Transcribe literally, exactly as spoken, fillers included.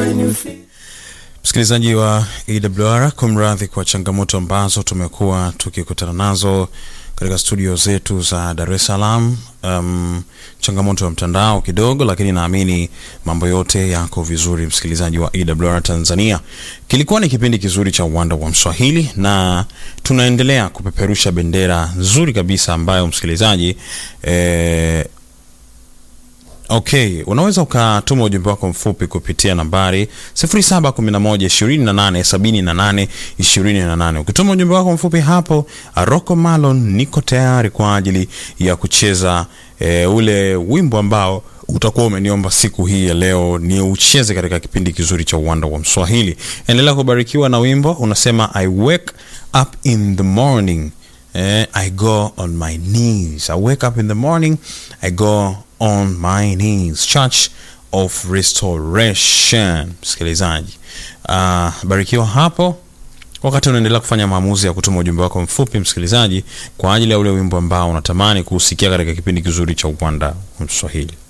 Msikilizaji wa E W R, kumradhi kwa changamoto ambazo tumekuwa tukikutana nazo katika studio zetu za Dar es Salaam. Um, changamoto ya mtandao kidogo, lakini naamini mambo yote yako vizuri. Msikilizaji wa E W R Tanzania, kilikuwa ni kipindi kizuri cha Uwanda wa Mswahili na tunaendelea kupeperusha bendera nzuri kabisa ambayo msikilizaji eh, Okay, unaweza ukatuma ujumbe wako mfupi kupitia nambari sifuri saba kumi na moja ishirini na nane sabini na nane ishirini na nane. Ukituma ujumbe wako mfupi hapo, Rocco Malon niko tayari kwa ajili ya kucheza e, ule wimbo ambao utakuwa umeniomba siku hii ya leo ni ucheze katika kipindi kizuri cha Uwanda wa Mswahili. Endelea kubarikiwa na wimbo unasema I wake up in the morning, eh, I go on my knees. I wake up in the morning, I go on my knees. Church of Restoration. Msikilizaji, uh, barikiwa hapo wakati unaendelea kufanya maamuzi ya kutuma ujumbe wako mfupi msikilizaji kwa ajili ya ule wimbo ambao unatamani kusikia katika kipindi kizuri cha Uwanda wa Mswahili.